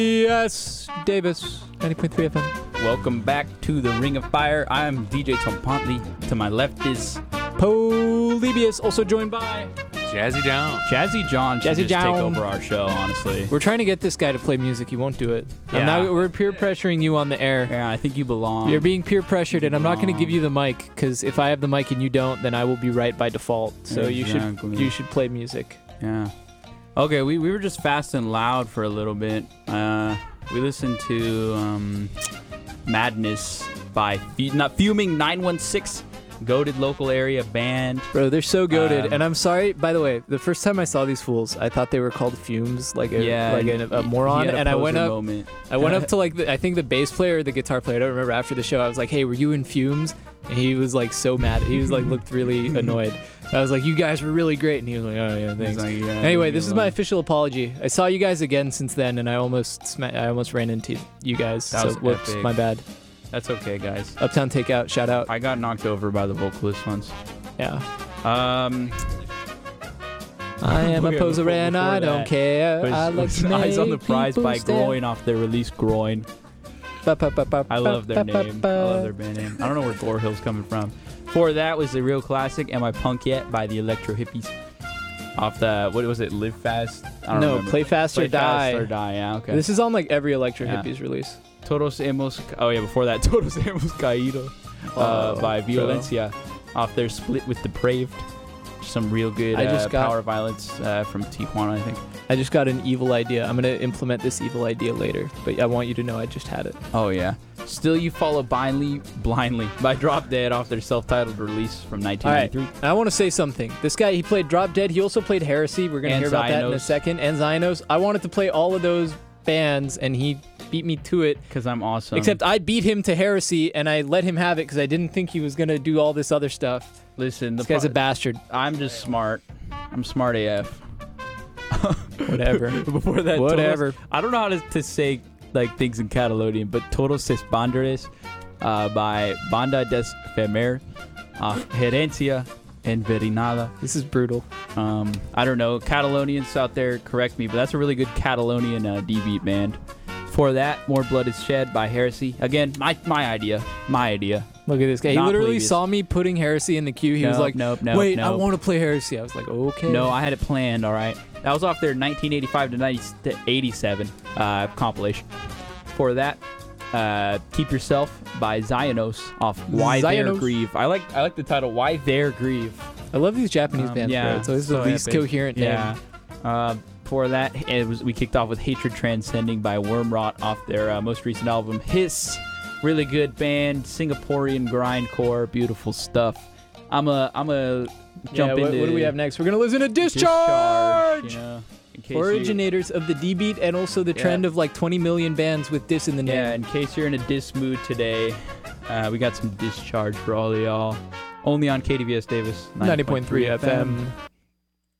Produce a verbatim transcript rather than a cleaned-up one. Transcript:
Yes, Davis, ninety point three F M. Welcome back to the Ring of Fire. I'm D J Tom Pontley. To my left is Polybius, also joined by Jazzy John. Jazzy John. Should Jazzy just John. take over our show, honestly. We're trying to get this guy to play music. He won't do it. I'm Yeah. not, we're peer pressuring you on the air. Yeah, I think you belong. You're being peer pressured, and I'm not going to belong. give you the mic because if I have the mic and you don't, then I will be right by default. So you should Exactly. you should play music. Yeah. Okay, we, we were just fast and loud for a little bit. Uh, we listened to um, Madness by F- not Fuming nine one six, goated local area band. Bro, they're so goated. Um, and I'm sorry, by the way, the first time I saw these fools, I thought they were called Fumes, like a, Yeah, like a, a moron. He had a And I went poser up moment. I went up to like the, I think the bass player or the guitar player, I don't remember, after the show. I was like, "Hey, were you in Fumes?" And he was like so mad. He was like looked really annoyed. I was like, "You guys were really great." And he was like, "Oh yeah, thanks." He's like, yeah, Anyway, leave this me is my alone. official apology. I saw you guys again since then, and I almost sma- I almost ran into you guys. That so was whoops, epic. my bad. That's okay, guys. Uptown Takeout, shout out. I got knocked over by the vocalist once. Yeah. Um, I am a Before poser and I that, don't care. was, I like was to Eyes on the make Prize people by stare. Groin off their release Groin. Ba, ba, ba, ba, I love their ba, ba, name. I ba. love their band name. I don't know where Gore Hill's coming from. Before that was the real classic, Am I Punk Yet by the Electro Hippies. Off the, what was it, Live Fast? I don't No, remember. Play Fast Play or Die. Fast or Die, yeah, okay. This is on like every Electro Yeah. Hippies release. Todos Hemos, oh yeah, before that, Todos Hemos Caído uh, Oh, by bro. Violencia. Off their Split with Depraved. Some real good I just uh, got- power violence uh, from Tijuana, I think. I just got an evil idea. I'm going to implement this evil idea later, but I want you to know I just had it. Oh yeah. Still You Follow Blindly, Blindly by Drop Dead off their self-titled release from nineteen ninety-three. And I want to say something. This guy, he played Drop Dead. He also played Heresy. We're going to And hear about that in a Xynos. second. And Xynos. I wanted to play all of those bands, and he beat me to it. Because I'm awesome. Except I beat him to Heresy, and I let him have it because I didn't think he was going to do all this other stuff. Listen, the This guy's a pro- bastard. I'm just smart. I'm smart A F. Whatever. Before that, Whatever. Todos, I don't know how to, to say like things in Catalonian, but Todos ses Banderes uh, by Banda des Femer, uh, Herencia and Verinada. This is brutal. Um, I don't know. Catalonians out there, correct me, but that's a really good Catalonian uh, D-beat band. For that, More Blood is Shed by Heresy. Again, my my idea. My idea. Look at this guy. He Not literally Polybius. saw me putting Heresy in the queue. He was Nope, like, nope, nope, wait, I nope. want to play Heresy. I was like, okay. No, I had it planned, all right? That was off their nineteen eighty-five to nineteen eighty-seven uh, compilation. For that, uh, Keep Yourself by Xynos off Why There Xynos. Grieve. I like I like the title, Why There Grieve. I love these Japanese Um, bands, yeah, bro. It's always so the least epic. coherent Yeah. name. Uh, for that, it was we kicked off with Hatred Transcending by Wormrot off their uh, most recent album, Hiss. Really good band, Singaporean grindcore, beautiful stuff. I'm a I'm a jump yeah, what, into what do we have next? We're going to listen to Discharge! Discharge, you know, in case you- Originators of the D-beat and also the Yeah. trend of like twenty million bands with diss in the name. Yeah, in case you're in a diss mood today, uh, we got some Discharge for all of y'all. Only on K D V S Davis ninety point three F M.